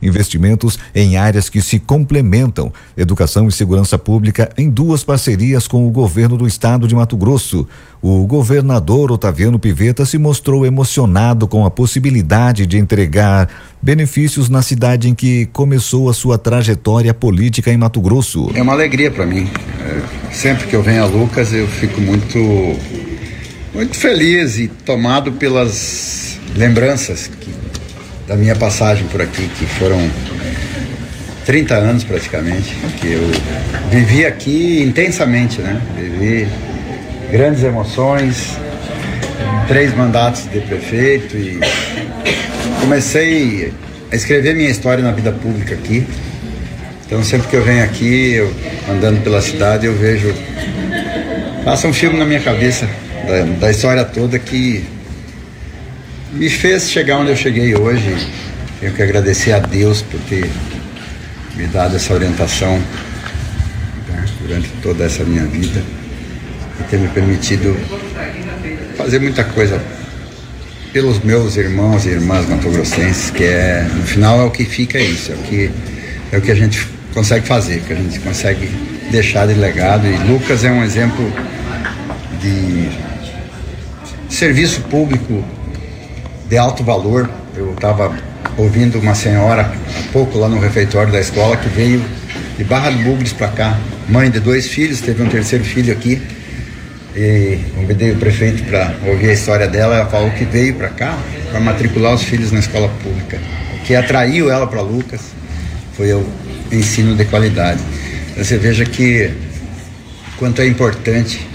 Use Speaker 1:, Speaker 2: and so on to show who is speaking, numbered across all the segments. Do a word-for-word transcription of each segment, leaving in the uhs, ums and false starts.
Speaker 1: investimentos em áreas que se complementam, educação e segurança pública, em duas parcerias com o governo do estado de Mato Grosso. O governador Otaviano Pivetta se mostrou emocionado com a possibilidade de entregar benefícios na cidade em que começou a sua trajetória política em Mato Grosso.
Speaker 2: É uma alegria para mim. É, sempre que eu venho a Lucas, eu fico muito, muito feliz e tomado pelas lembranças que, da minha passagem por aqui, que foram trinta anos praticamente, que eu vivi aqui intensamente, né? Vivi grandes emoções, três mandatos de prefeito e comecei a escrever minha história na vida pública aqui. Então sempre que eu venho aqui, eu, andando pela cidade, eu vejo, passa um filme na minha cabeça da, da história toda que me fez chegar onde eu cheguei hoje. Tenho que agradecer a Deus por ter me dado essa orientação, né, durante toda essa minha vida e ter me permitido fazer muita coisa pelos meus irmãos e irmãs matogrossenses, que é, no final é o que fica isso, é o que, é o que a gente consegue fazer, que a gente consegue deixar de legado. E Lucas é um exemplo de serviço público de alto valor. Eu estava ouvindo uma senhora há pouco lá no refeitório da escola que veio de Barra do Bugres para cá, mãe de dois filhos, teve um terceiro filho aqui. E convidei o prefeito para ouvir a história dela. Ela falou que veio para cá para matricular os filhos na escola pública. O que atraiu ela para Lucas foi o ensino de qualidade. Você veja que quanto é importante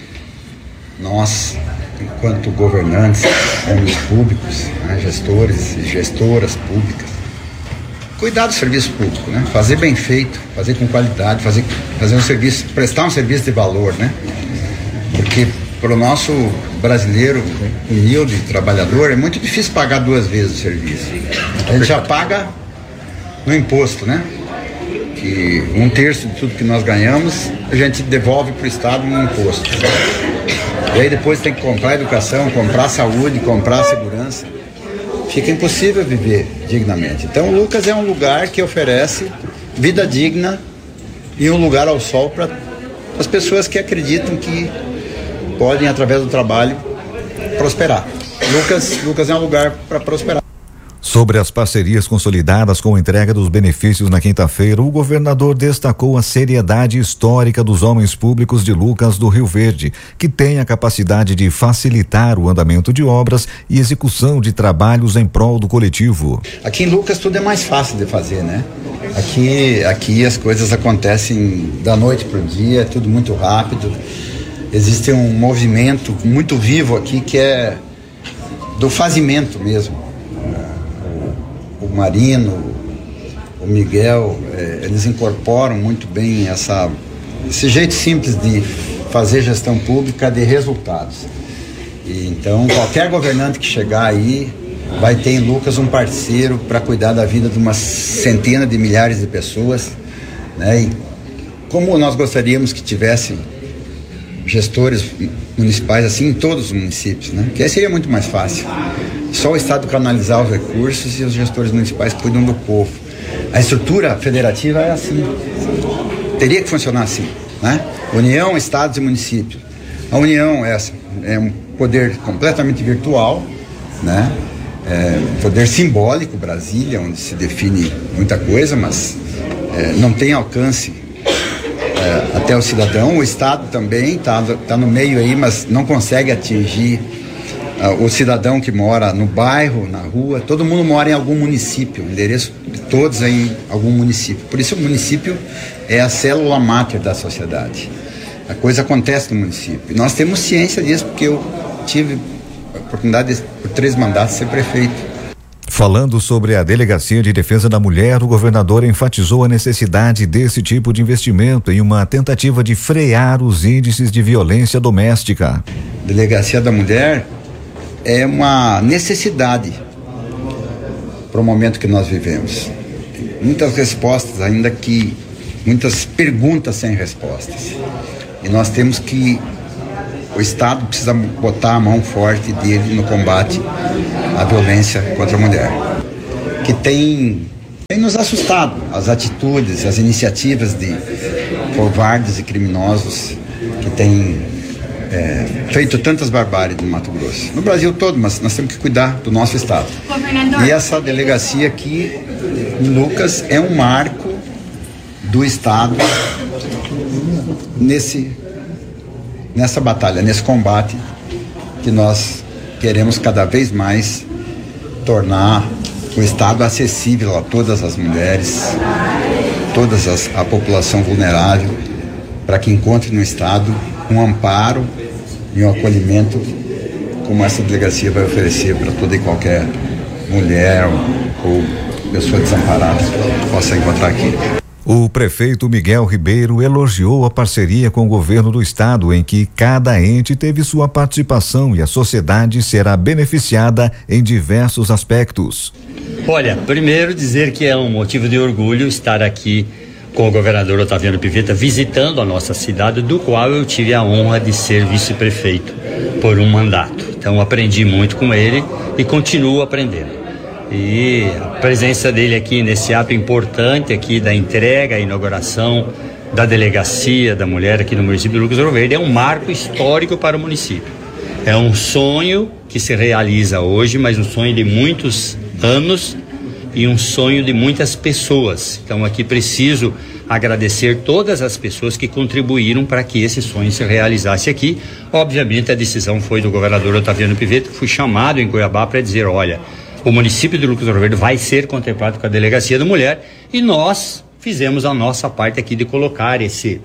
Speaker 2: nós, enquanto governantes, homens públicos, né, gestores e gestoras públicas, cuidar do serviço público, né? Fazer bem feito, fazer com qualidade, fazer, fazer um serviço, prestar um serviço de valor, né? Porque para o nosso brasileiro humilde, trabalhador, é muito difícil pagar duas vezes o serviço. A gente já paga no imposto, né? Que um terço de tudo que nós ganhamos, a gente devolve para o Estado no imposto. E aí depois tem que comprar educação, comprar saúde, comprar segurança. Fica impossível viver dignamente. Então o Lucas é um lugar que oferece vida digna e um lugar ao sol para as pessoas que acreditam que podem, através do trabalho, prosperar. Lucas, Lucas é um lugar para prosperar.
Speaker 1: Sobre as parcerias consolidadas com a entrega dos benefícios na quinta-feira, o governador destacou a seriedade histórica dos homens públicos de Lucas do Rio Verde, que tem a capacidade de facilitar o andamento de obras e execução de trabalhos em prol do coletivo.
Speaker 2: Aqui em Lucas tudo é mais fácil de fazer, né? Aqui, aqui as coisas acontecem da noite para o dia, é tudo muito rápido. Existe um movimento muito vivo aqui que é do fazimento mesmo. O Marino, o Miguel, eh, eles incorporam muito bem essa, esse jeito simples de fazer gestão pública de resultados. E, então, qualquer governante que chegar aí vai ter em Lucas um parceiro para cuidar da vida de uma centena de milhares de pessoas, né? E como nós gostaríamos que tivessem gestores municipais assim em todos os municípios, né? Que aí seria muito mais fácil. Só o Estado canalizar os recursos e os gestores municipais cuidam do povo. A estrutura federativa é assim, teria que funcionar assim, né? União, Estados e municípios. A União é, é um poder completamente virtual, né? É um poder simbólico, Brasília, onde se define muita coisa, mas é, não tem alcance é, até o cidadão. O Estado também está tá no meio aí, mas não consegue atingir Uh, o cidadão que mora no bairro, na rua. Todo mundo mora em algum município, o endereço de todos é em algum município. Por isso o município é a célula máter da sociedade. A coisa acontece no município. E nós temos ciência disso, porque eu tive a oportunidade de, por três mandatos, ser prefeito.
Speaker 1: Falando sobre a Delegacia de Defesa da Mulher, o governador enfatizou a necessidade desse tipo de investimento em uma tentativa de frear os índices de violência doméstica.
Speaker 2: Delegacia da Mulher é uma necessidade para o momento que nós vivemos. Tem muitas respostas, ainda que muitas perguntas sem respostas. E nós temos que, o Estado precisa botar a mão forte dele no combate à violência contra a mulher, que tem Tem nos assustado as atitudes, as iniciativas de covardes e criminosos que têm é, feito tantas barbáries no Mato Grosso. No Brasil todo, mas nós temos que cuidar do nosso estado. E essa delegacia aqui, em Lucas, é um marco do estado nesse, nessa batalha, nesse combate que nós queremos cada vez mais tornar o estado acessível a todas as mulheres, toda a população vulnerável, para que encontre no estado um amparo e um acolhimento como essa delegacia vai oferecer para toda e qualquer mulher ou, ou pessoa desamparada que possa encontrar aqui.
Speaker 1: O prefeito Miguel Ribeiro elogiou a parceria com o governo do estado, em que cada ente teve sua participação e a sociedade será beneficiada em diversos aspectos.
Speaker 3: Olha, primeiro dizer que é um motivo de orgulho estar aqui com o governador Otaviano Pivetta visitando a nossa cidade, do qual eu tive a honra de ser vice-prefeito por um mandato. Então aprendi muito com ele e continuo aprendendo. E a presença dele aqui nesse ato importante aqui da entrega, inauguração da delegacia da mulher aqui no município de Lucas do Rio Verde é um marco histórico para o município. É um sonho que se realiza hoje, mas um sonho de muitos anos e um sonho de muitas pessoas. Então aqui preciso agradecer todas as pessoas que contribuíram para que esse sonho se realizasse aqui. Obviamente a decisão foi do governador Otaviano Pivetta, que fui chamado em Cuiabá para dizer, olha, o município de Lucas do Rio Verde vai ser contemplado com a delegacia da mulher e nós fizemos a nossa parte aqui de colocar esse,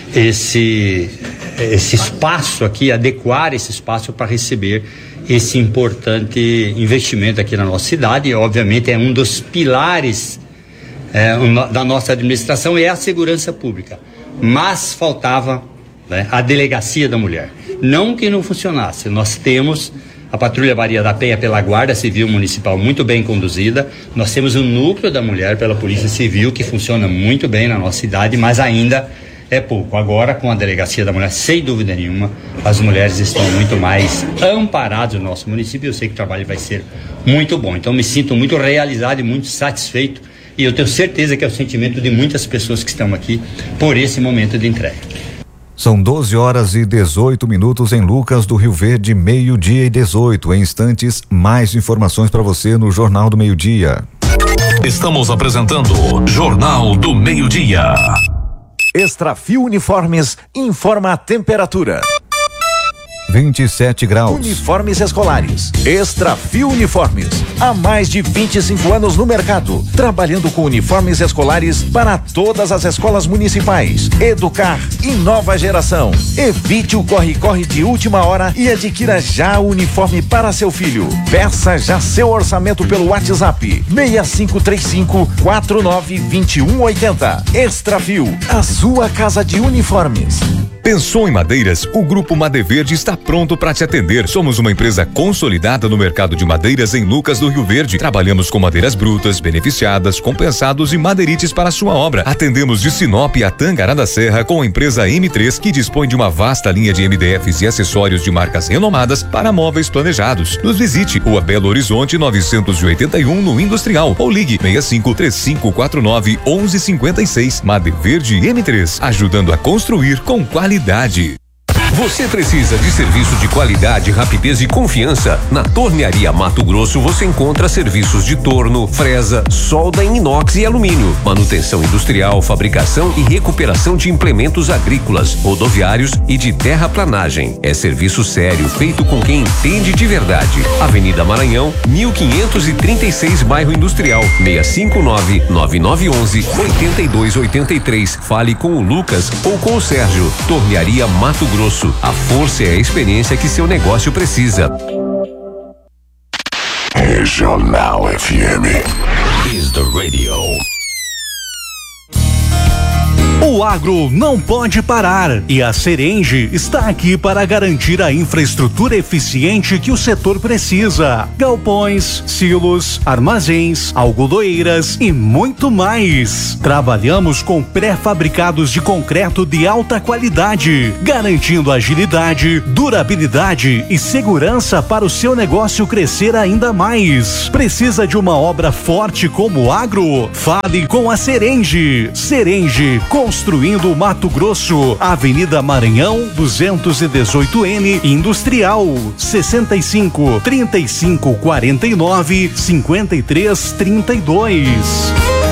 Speaker 3: esse, esse espaço aqui, adequar esse espaço para receber esse importante investimento aqui na nossa cidade. E obviamente é um dos pilares é, da nossa administração, é a segurança pública, mas faltava, né, a delegacia da mulher. Não que não funcionasse, nós temos a Patrulha Maria da Penha pela Guarda Civil Municipal muito bem conduzida, nós temos o Núcleo da Mulher pela Polícia Civil que funciona muito bem na nossa cidade, mas ainda é pouco. Agora, com a Delegacia da Mulher, sem dúvida nenhuma, as mulheres estão muito mais amparadas no nosso município. Eu sei que o trabalho vai ser muito bom. Então, me sinto muito realizado e muito satisfeito. E eu tenho certeza que é o sentimento de muitas pessoas que estão aqui por esse momento de entrega.
Speaker 1: São doze horas e dezoito minutos em Lucas do Rio Verde, meio-dia e dezoito. Em instantes, mais informações para você no Jornal do Meio-Dia.
Speaker 4: Estamos apresentando Jornal do Meio-Dia.
Speaker 5: Extrafil Uniformes informa a temperatura.
Speaker 1: vinte e sete graus.
Speaker 5: Uniformes escolares. Extrafil Uniformes. Há mais de vinte e cinco anos no mercado, trabalhando com uniformes escolares para todas as escolas municipais. Educar e nova geração. Evite o corre-corre de última hora e adquira já o uniforme para seu filho. Peça já seu orçamento pelo WhatsApp seis cinco três cinco, quatro nove dois um oito zero. Extrafil, a sua casa de uniformes.
Speaker 6: Pensou em madeiras? O Grupo Madeverde está pronto para te atender. Somos uma empresa consolidada no mercado de madeiras em Lucas do Rio Verde. Trabalhamos com madeiras brutas, beneficiadas, compensados e madeirites para sua obra. Atendemos de Sinop a Tangará da Serra com a empresa M três, que dispõe de uma vasta linha de M D Fs e acessórios de marcas renomadas para móveis planejados. Nos visite, Rua Belo Horizonte novecentos e oitenta e um, no Industrial, ou ligue seis cinco três cinco quatro nove um um cinco seis. Madeverde M três, ajudando a construir com qualidade.
Speaker 4: Você precisa de serviço de qualidade, rapidez e confiança? Na Tornearia Mato Grosso você encontra serviços de torno, fresa, solda em inox e alumínio, manutenção industrial, fabricação e recuperação de implementos agrícolas, rodoviários e de terraplanagem. É serviço sério, feito com quem entende de verdade. Avenida Maranhão, mil quinhentos e trinta e seis, bairro Industrial, seis cinco nove, nove nove um um, oito dois oito três. Fale com o Lucas ou com o Sérgio. Tornearia Mato Grosso. A força e a experiência que seu negócio precisa.
Speaker 7: Regional F M
Speaker 4: is the radio.
Speaker 7: O agro não pode parar e a Serenge está aqui para garantir a infraestrutura eficiente que o setor precisa. Galpões, silos, armazéns, algodoeiras e muito mais. Trabalhamos com pré-fabricados de concreto de alta qualidade, garantindo agilidade, durabilidade e segurança para o seu negócio crescer ainda mais. Precisa de uma obra forte como o agro? Fale com a Serenge. Serenge, construindo Mato Grosso, Avenida Maranhão, duzentos e dezoito N, Industrial, sessenta e cinco, trinta e cinco, quarenta e nove, cinquenta e três, trinta e dois.